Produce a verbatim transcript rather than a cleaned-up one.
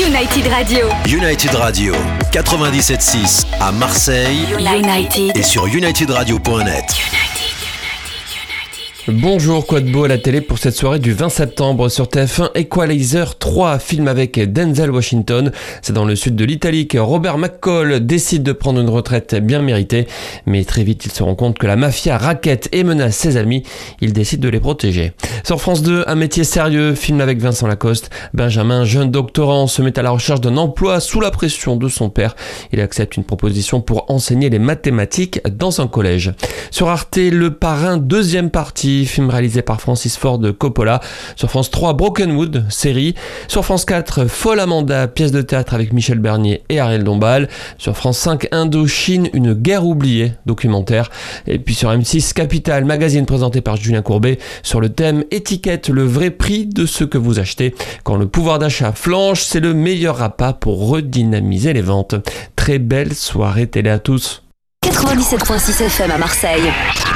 United Radio. United Radio, quatre-vingt-dix-sept six à Marseille. United. Et sur united radio point net. Bonjour, quoi de beau à la télé pour cette soirée du vingt septembre sur T F un. Equalizer trois, film avec Denzel Washington. C'est dans le sud de l'Italie que Robert McCall décide de prendre une retraite bien méritée. Mais très vite, il se rend compte que la mafia raquette et menace ses amis. Il décide de les protéger. Sur France deux, Un métier sérieux, film avec Vincent Lacoste. Benjamin, jeune doctorant, se met à la recherche d'un emploi sous la pression de son père. Il accepte une proposition pour enseigner les mathématiques dans un collège. Sur Arte, Le Parrain, deuxième partie, film réalisé par Francis Ford Coppola. Sur France trois, Brokenwood, série. Sur France quatre, Folle Amanda, pièce de théâtre avec Michel Bernier et Ariel Dombal. Sur France cinq, Indochine, une guerre oubliée, documentaire. Et puis sur M six, Capital, magazine présenté par Julien Courbet sur le thème étiquette, le vrai prix de ce que vous achetez. Quand le pouvoir d'achat flanche, c'est le meilleur appât pour redynamiser les ventes. Très belle soirée télé à tous. quatre-vingt-dix-sept virgule six F M à Marseille.